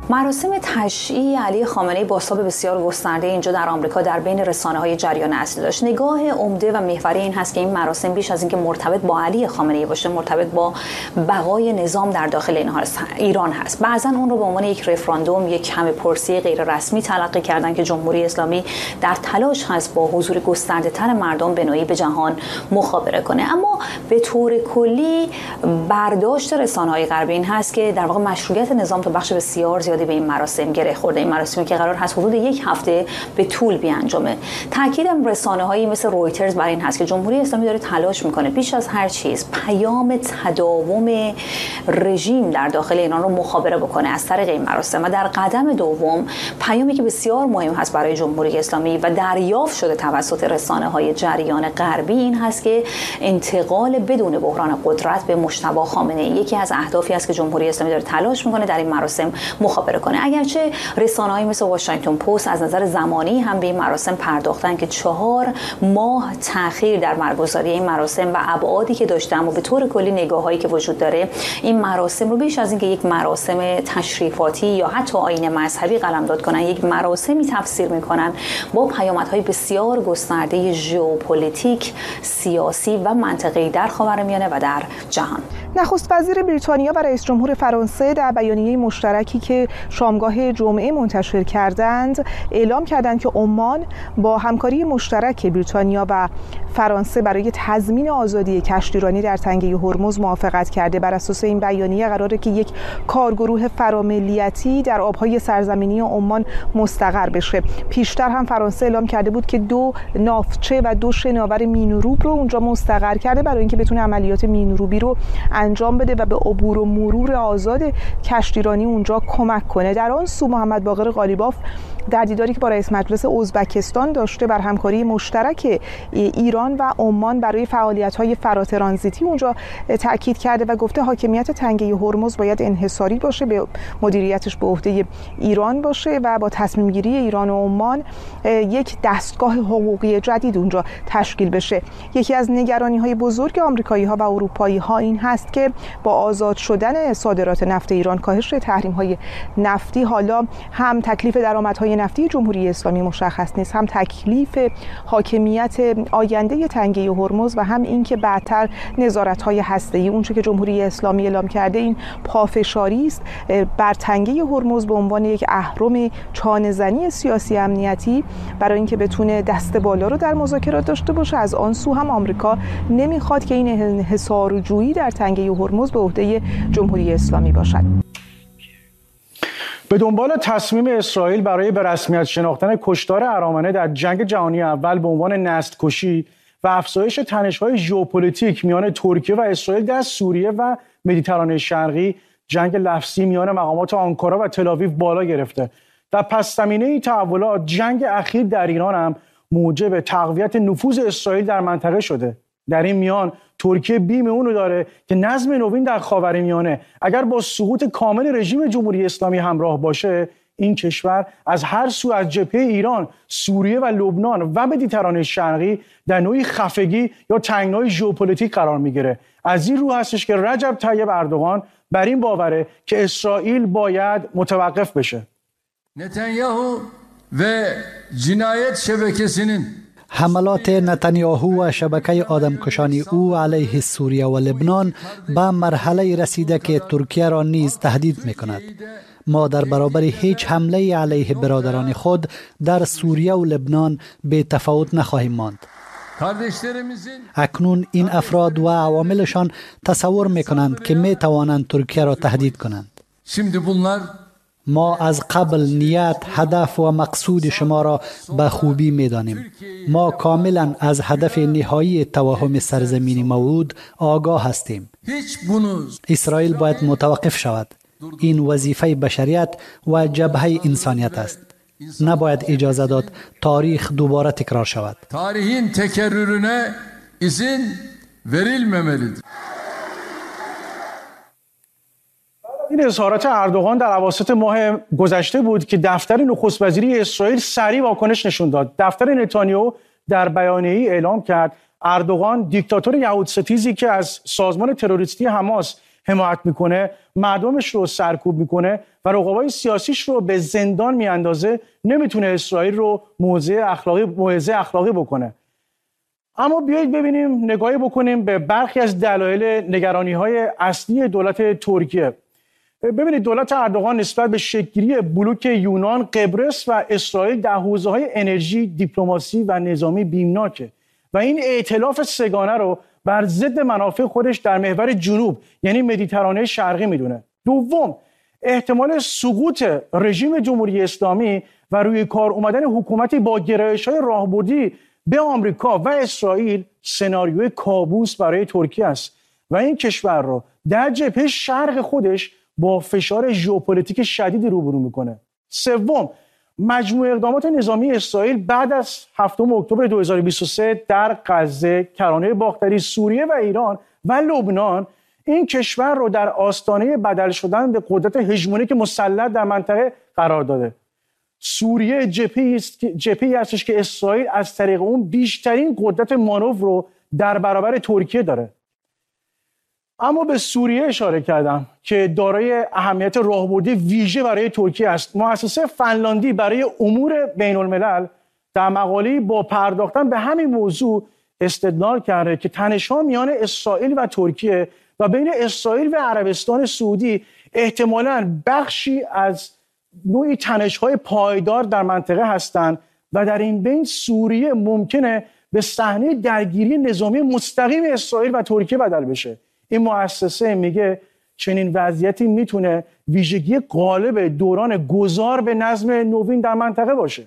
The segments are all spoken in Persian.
مراسم تشییع علی خامنه‌ای بازتاب بسیار گسترده اینجا در آمریکا در بین رسانه‌های جریان اصلی داشت. نگاه عمده و محوری این هست که این مراسم بیش از اینکه مرتبط با علی خامنه‌ای باشه، مرتبط با بقای نظام در داخل ایران هست. بعضن اون رو به عنوان یک رفراندوم، یک همه‌پرسی غیر رسمی تلقی کردن که جمهوری اسلامی در تلاش هست با حضور گسترده‌تر مردم به نوعی به جهان مخابره کنه. اما به طور کلی برداشت رسانه‌های غربی این هست که در واقع مشروعیت نظام تو بخش بسیار زیادی به این مراسم گره خورده. این مراسمی که قرار هست حدود یک هفته به طول بیانجامه. تاکید رسانه‌هایی مثل رویترز بر این هست که جمهوری اسلامی داره تلاش میکنه بیش از هر چیز پیام تداوم رژیم در داخل ایران رو مخابره بکنه از طریق این مراسم. و در قدم دوم پیامی که بسیار مهم هست برای جمهوری اسلامی و دریافت شده توسط رسانه‌های جریان غربی این هست که انتقال بدون بحران قدرت به مجتبی خامنه‌ای یکی از اهدافی است که جمهوری اسلامی داره تلاش میکنه در این مراسم مخابره کنه. اگرچه رسانه‌های مثل واشنگتن پست از نظر زمانی هم به این مراسم پرداختن که 4 ماه تأخیر در برگزاری این مراسم و ابعادی که داشته، اما به طور کلی نگاه‌هایی که وجود داره این مراسم رو بیش از اینکه یک مراسم تشریفاتی یا حتی آیین مذهبی قلمداد کنن، یک مراسمی تفسیر میکنن با پیامدهای بسیار گسترده ژئوپلیتیک، سیاسی و منطقه‌ای در خاورمیانه و در جهان. نخست وزیر بریتانیا و رئیس جمهور فرانسه در بیانیه مشترکی که شامگاه جمعه منتشر کردند اعلام کردند که عمان با همکاری مشترک بریتانیا و فرانسه برای تضمین آزادی کشتیرانی در تنگه هرمز موافقت کرده. بر اساس این بیانیه قراره که یک کارگروه فراملیتی در آبهای سرزمینی عمان مستقر بشه. پیشتر هم فرانسه اعلام کرده بود که 2 ناوچه و 2 شناور مین‌روب رو اونجا مستقر کرده برای اینکه بتونه عملیات مین‌روبی رو انجام بده و به عبور و مرور آزاد کشتیرانی اونجا کمک کنه. در آن سو محمد باقر قالیباف در دیداری که با رئیس مجلس ازبکستان داشته بر همکاری مشترک ایران و عمان برای فعالیت‌های فراترانزیتی اونجا تاکید کرده و گفته حاکمیت تنگه هرمز باید انحصاری باشه، به مدیریتش به عهده ایران باشه و با تصمیم گیری ایران و عمان یک دستگاه حقوقی جدید اونجا تشکیل بشه. یکی از نگرانی‌های بزرگ آمریکایی‌ها و اروپایی‌ها این هست که با آزاد شدن صادرات نفت ایران، کاهش تحریم‌های نفتی، حالا هم تکلیف درآمدهای نفتی جمهوری اسلامی مشخص نیست، هم تکلیف حاکمیت آینده تنگه هرمز و هم اینکه بعدتر نظارت‌های هسته‌ای. اونچه که جمهوری اسلامی اعلام کرده این پافشاری است بر تنگه هرمز به عنوان یک اهرم چانه‌زنی سیاسی امنیتی برای اینکه بتونه دست بالا رو در مذاکرات داشته باشه. از آن سو هم آمریکا نمیخواد که این انحصارجویی در تنگه هرمز به عهده جمهوری اسلامی باشد. به دنبال تصمیم اسرائیل برای به رسمیت شناختن کشتار ارامنه در جنگ جهانی اول به عنوان نسل‌کشی و افزایش تنش‌های ژئوپلیتیک میان ترکیه و اسرائیل در سوریه و مدیترانه شرقی، جنگ لفظی میان مقامات آنکارا و تل‌آویو بالا گرفته. در پس‌زمینه این تحولات جنگ اخیر در ایران هم موجب تقویت نفوذ اسرائیل در منطقه شده. در این میان ترکیه بیم اون رو داره که نظم نوین در خاورمیانه اگر با سقوط کامل رژیم جمهوری اسلامی همراه باشه، این کشور از هر سو از جبهه ایران، سوریه و لبنان و مدیترانه شرقی در نوعی خفگی یا تنگنای ژئوپلیتیک قرار میگیره. از این رو هستش که رجب طیب اردوغان بر این باوره که اسرائیل باید متوقف بشه. نتانیاهو و جنایت شبکه‌سinin حملات نتانیاهو و شبکه آدمکشانی او علیه سوریه و لبنان به مرحله رسیده که ترکیه را نیز تهدید می‌کند. ما در برابر هیچ حمله علیه برادران خود در سوریه و لبنان بی تفاوت نخواهیم ماند. اکنون این افراد و عواملشان تصور می‌کنند که می‌توانند ترکیه را تهدید کنند. ما از قبل نیت، هدف و مقصود شما را به خوبی می‌دانیم. ما کاملا از هدف نهایی توهم سرزمین موعود آگاه هستیم. اسرائیل باید متوقف شود. این وظیفه بشریت و جبهه انسانیت است. نباید اجازه داد تاریخ دوباره تکرار شود. تاریخین تکرارına izin verilmemelidir. این اظهارات اردوغان در اواسط ماه گذشته بود که دفتر نخست وزیری اسرائیل سریع واکنش نشون داد. دفتر نتانیاهو در بیانیه‌ای اعلام کرد اردوغان دیکتاتور یهودستیزی که از سازمان تروریستی حماس حمایت میکنه، مردمش رو سرکوب میکنه و رقبای سیاسیش رو به زندان میاندازه، نمیتونه اسرائیل رو موعظه اخلاقی بکنه. اما بیایید ببینیم، نگاهی بکنیم به برخی از دلایل نگرانی‌های اصلی دولت ترکیه. ببینید، دولت اردوغان نسبت به شکل‌گیری بلوک یونان، قبرس و اسرائیل در حوزه‌های انرژی، دیپلماسی و نظامی بیمناکه و این ائتلاف سگانه رو بر ضد منافع خودش در محور جنوب یعنی مدیترانه شرقی میدونه. دوم، احتمال سقوط رژیم جمهوری اسلامی و روی کار اومدن حکومتی با گرایش‌های راهبردی به آمریکا و اسرائیل سناریوی کابوس برای ترکیه است و این کشور رو در جبهه شرق خودش با فشار ژئوپلیتیک شدیدی روبرو میکنه. سوم، مجموع اقدامات نظامی اسرائیل بعد از 7 اکتبر 2023 در غزه، کرانه باختری، سوریه و ایران و لبنان این کشور رو در آستانه بدل شدن به قدرت هژمونیک مسلط در منطقه قرار داده. سوریه جبهه‌ای هستش که اسرائیل از طریق اون بیشترین قدرت مانور رو در برابر ترکیه داره. اما به سوریه اشاره کردم که دارای اهمیت راهبردی ویژه برای ترکیه است. مؤسسه فنلاندی برای امور بین الملل در مقاله‌ای با پرداختن به همین موضوع استدلال کرده که تنش‌ها میان اسرائیل و ترکیه و بین اسرائیل و عربستان سعودی احتمالاً بخشی از نوعی تنش‌های پایدار در منطقه هستند و در این بین سوریه ممکنه به صحنه درگیری نظامی مستقیم اسرائیل و ترکیه بدل بشه. این مؤسسه میگه چنین وضعیتی میتونه ویژگی غالب دوران گذار به نظم نوین در منطقه باشه.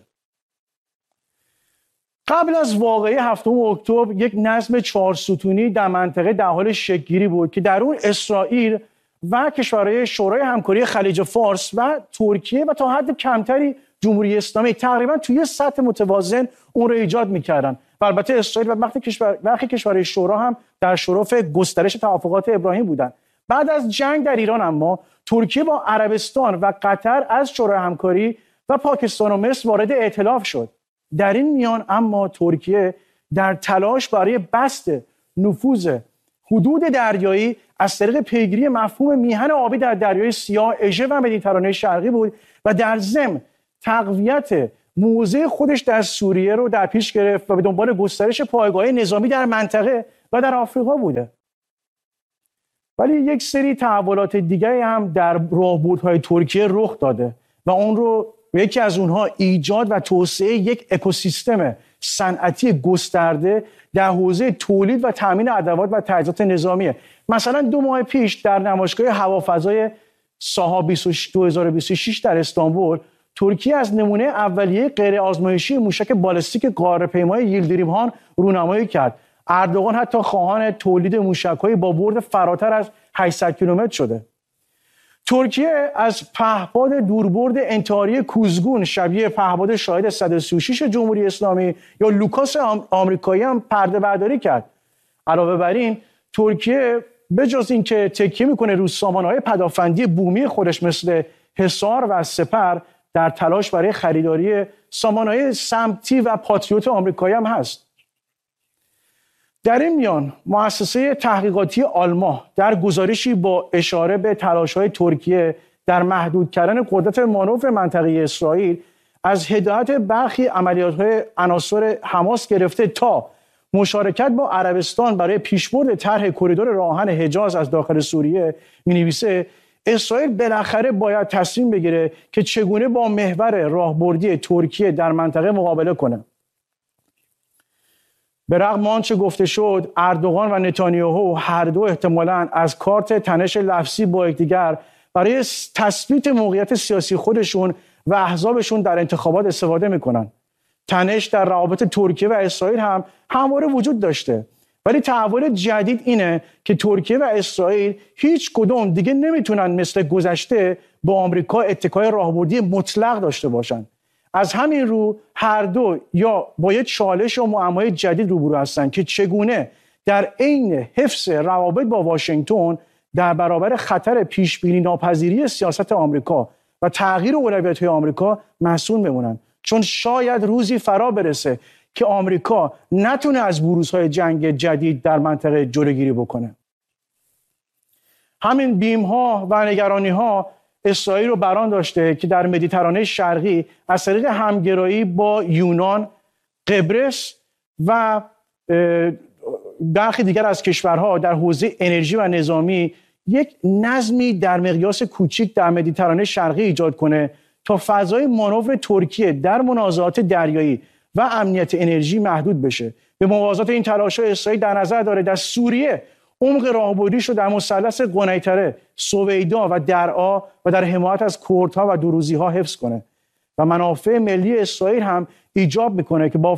قبل از واقعه 7 اکتبر یک نظم 4 ستونی در منطقه در حال شکل‌گیری بود که در اون اسرائیل و کشورهای شورای همکاری خلیج فارس و ترکیه و تا حد کمتری جمهوری اسلامی تقریبا توی سطح متوازن اون رو ایجاد می‌کردن. و البته اسرائیل و برخی کشورهای شورا هم در شرف گسترش توافقات ابراهیم بودند. بعد از جنگ در ایران اما ترکیه با عربستان و قطر از شورای همکاری و پاکستان و مصر وارد ائتلاف شد. در این میان اما ترکیه در تلاش برای بسط نفوذ حدود دریایی از طریق پیگیری مفهوم میهن آبی در دریای سیاه، اژه و مدیترانه شرقی بود و در ضمن تقویت موضع خودش در سوریه رو در پیش گرفت و به دنبال گسترش پایگاه نظامی در منطقه و در آفریقا بوده. ولی یک سری تحولات دیگه هم در راهبردهای ترکیه رخ داده و اون رو یکی از اونها ایجاد و توسعه یک اکوسیستم صنعتی گسترده در حوزه تولید و تامین ادوات و تجهیزات نظامیه. مثلا 2 ماه پیش در نمایشگاه هوافضای ساها 2026 در استانبول ترکیه از نمونه اولیه غیر آزمایشی موشک بالستیک غاره‌پیمای ییلدریم هان رونمایی کرد. اردوغان حتی خواهان تولید موشک‌های با برد فراتر از 800 کیلومتر شده. ترکیه از پهپاد دوربرد انتحاری کوزگون شبیه پهپاد شاهد 136 جمهوری اسلامی یا لوکاس آمریکایی هم پرده برداری کرد. علاوه بر این ترکیه به جز اینکه تکیه میکنه روی سامانه‌های پدافندی بومی خودش مثل حصار و سپر، در تلاش برای خریداری سامانه‌های سمتی و پاتریوت آمریکایی هم هست. در این میان مؤسسه تحقیقاتی آلما در گزارشی با اشاره به تلاش‌های ترکیه در محدود کردن قدرت مانور منطقه اسرائیل از هدایت برخی عملیات‌های عناصر حماس گرفته تا مشارکت با عربستان برای پیشبرد طرح کریدور راه آهن حجاز از داخل سوریه می‌نویسه اسرائیل بالاخره باید تصمیم بگیره که چگونه با محور راهبردی ترکیه در منطقه مقابله کنه. به رغم آنچه گفته شد، اردوغان و نتانیاهو هر دو احتمالاً از کارت تنش لفظی با یکدیگر برای تثبیت موقعیت سیاسی خودشون و احزابشون در انتخابات استفاده میکنن. تنش در روابط ترکیه و اسرائیل هم همواره وجود داشته، ولی تحول جدید اینه که ترکیه و اسرائیل هیچ کدوم دیگه نمیتونن مثل گذشته با آمریکا اتکای راهبردی مطلق داشته باشن. از همین رو هر دو یا با یک چالش و معمای جدید روبرو هستن که چگونه در عین حفظ روابط با واشنگتن در برابر خطر پیشبینی ناپذیری سیاست آمریکا و تغییر اولویت‌های آمریکا مسئول بمونن، چون شاید روزی فرا برسه که آمریکا نتونه از بروزهای جنگ جدید در منطقه جلوگیری بکنه. همین بیم‌ها و نگرانی‌ها اسرائیل رو بران داشته که در مدیترانه شرقی از طریق همگرایی با یونان، قبرس و برخی دیگر از کشورها در حوزه انرژی و نظامی یک نظمی در مقیاس کوچیک در مدیترانه شرقی ایجاد کنه تا فضای مانور ترکیه در منازعات دریایی و امنیت انرژی محدود بشه. به موازات این تلاش‌ها اسرائیل در نظر داره در سوریه عمق راهبردیش رو در مثلث قنیطره، سویدا و درعا و در حمایت از کردها و دروزی‌ها حفظ کنه و منافع ملی اسرائیل هم ایجاب میکنه که با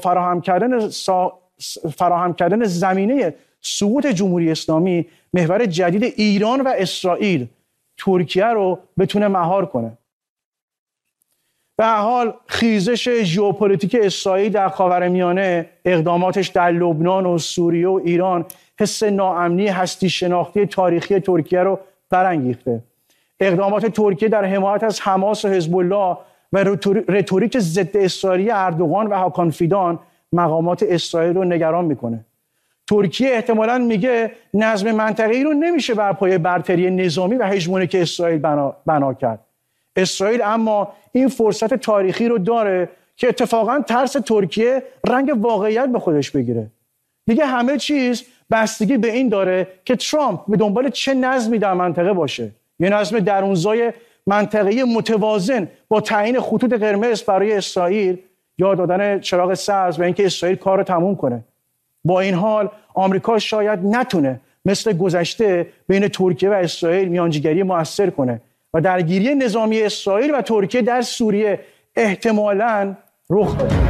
فراهم کردن زمینه سقوط جمهوری اسلامی محور جدید ایران و اسرائیل ترکیه رو بتونه مهار کنه. به هر حال خیزش ژئوپلیتیک اسرائیل در خاورمیانه، اقداماتش در لبنان و سوریه و ایران حس ناامنی هستی شناختی تاریخی ترکیه رو برانگیخته. اقدامات ترکیه در حمایت از حماس و حزب الله و رتوریک ضد اسرائیلی اردوغان و هاکان فیدان مقامات اسرائیل رو نگران میکنه. ترکیه احتمالاً میگه نظم منطقه‌ای رو نمیشه بر پایه برتری نظامی و هژمونیک اسرائیل بنا کرد. اسرائیل اما این فرصت تاریخی رو داره که اتفاقاً ترس ترکیه رنگ واقعیت به خودش بگیره. دیگه همه چیز بستگی به این داره که ترامپ به دنبال چه نظمی در منطقه باشه. یه نظم درونزای منطقه‌ای متوازن با تعیین خطوط قرمز برای اسرائیل یا دادن چراغ سبز و اینکه اسرائیل کار رو تموم کنه. با این حال آمریکا شاید نتونه مثل گذشته بین ترکیه و اسرائیل میانجیگری موثر کنه و درگیری نظامی اسرائیل و ترکیه در سوریه احتمالاً رخ بده.